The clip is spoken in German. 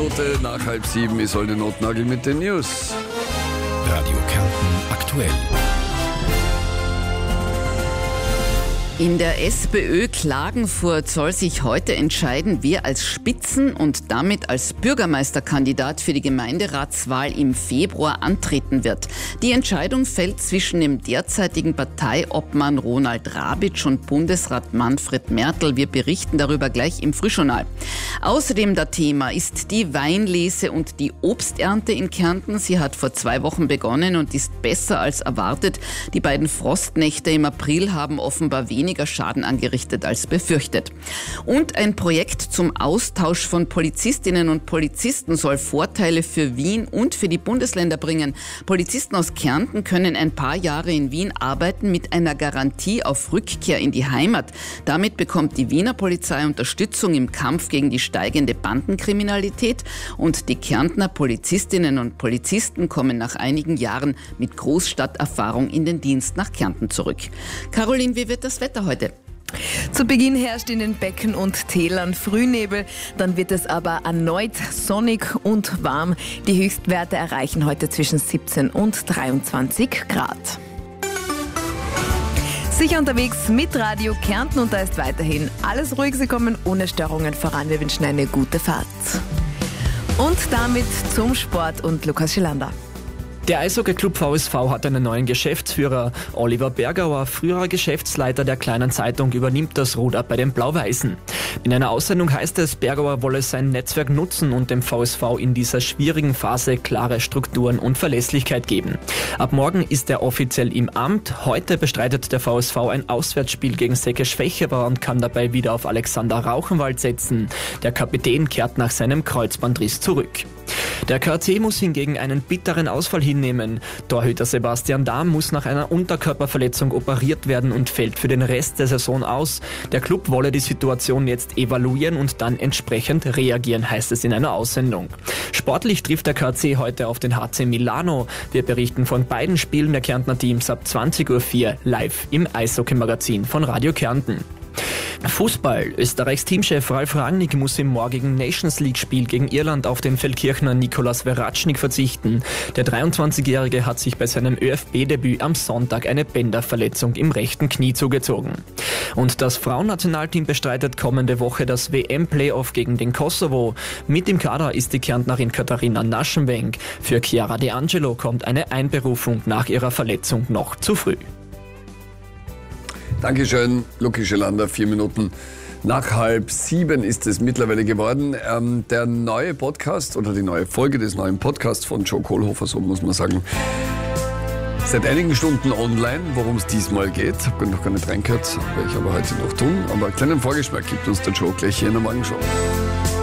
Minute nach 6:30 ist Olde Notnagel mit den News. Radio Kärnten aktuell. In der SPÖ Klagenfurt soll sich heute entscheiden, wer als Spitzen- und damit als Bürgermeisterkandidat für die Gemeinderatswahl im Februar antreten wird. Die Entscheidung fällt zwischen dem derzeitigen Parteiobmann Ronald Rabitsch und Bundesrat Manfred Mertl. Wir berichten darüber gleich im Frühjournal. Außerdem das Thema ist die Weinlese und die Obsternte in Kärnten. Sie hat vor 2 Wochen begonnen und ist besser als erwartet. Die beiden Frostnächte im April haben offenbar weniger Schaden angerichtet als befürchtet. Und ein Projekt zum Austausch von Polizistinnen und Polizisten soll Vorteile für Wien und für die Bundesländer bringen. Polizisten aus Kärnten können ein paar Jahre in Wien arbeiten mit einer Garantie auf Rückkehr in die Heimat. Damit bekommt die Wiener Polizei Unterstützung im Kampf gegen die steigende Bandenkriminalität und die Kärntner Polizistinnen und Polizisten kommen nach einigen Jahren mit Großstadterfahrung in den Dienst nach Kärnten zurück. Caroline, wie wird das Wetter heute? Zu Beginn herrscht in den Becken und Tälern Frühnebel, dann wird es aber erneut sonnig und warm. Die Höchstwerte erreichen heute zwischen 17 und 23 Grad. Sicher unterwegs mit Radio Kärnten und da ist weiterhin alles ruhig. Sie kommen ohne Störungen voran. Wir wünschen eine gute Fahrt. Und damit zum Sport und Lukas Schilander. Der Eishockey-Club VSV hat einen neuen Geschäftsführer. Oliver Bergauer, früherer Geschäftsleiter der Kleinen Zeitung, übernimmt das Ruder bei den Blau-Weißen. In einer Aussendung heißt es, Bergauer wolle sein Netzwerk nutzen und dem VSV in dieser schwierigen Phase klare Strukturen und Verlässlichkeit geben. Ab morgen ist er offiziell im Amt. Heute bestreitet der VSV ein Auswärtsspiel gegen Säcke-Schwächeber und kann dabei wieder auf Alexander Rauchenwald setzen. Der Kapitän kehrt nach seinem Kreuzbandriss zurück. Der KAC muss hingegen einen bitteren Ausfall hinnehmen. Torhüter Sebastian Dahm muss nach einer Unterkörperverletzung operiert werden und fällt für den Rest der Saison aus. Der Club wolle die Situation jetzt evaluieren und dann entsprechend reagieren, heißt es in einer Aussendung. Sportlich trifft der KAC heute auf den HC Milano. Wir berichten von beiden Spielen der Kärntner Teams ab 20:04 Uhr live im Eishockey-Magazin von Radio Kärnten. Fußball. Österreichs Teamchef Ralf Rangnick muss im morgigen Nations League-Spiel gegen Irland auf den Feldkirchner Nikolas Veračnik verzichten. Der 23-Jährige hat sich bei seinem ÖFB-Debüt am Sonntag eine Bänderverletzung im rechten Knie zugezogen. Und das Frauennationalteam bestreitet kommende Woche das WM-Playoff gegen den Kosovo. Mit im Kader ist die Kärntnerin Katharina Naschenwenk. Für Chiara De Angelo kommt eine Einberufung nach ihrer Verletzung noch zu früh. Dankeschön, Lukas Schilander. 4 Minuten nach 6:30 ist es mittlerweile geworden. Der neue Podcast oder die neue Folge des neuen Podcasts von Joe Kohlhofer, so muss man sagen, seit einigen Stunden online. Worum es diesmal geht, habe noch gar nicht reingehört, werde ich aber heute noch tun. Aber einen kleinen Vorgeschmack gibt uns der Joe gleich hier in der Morgenshow.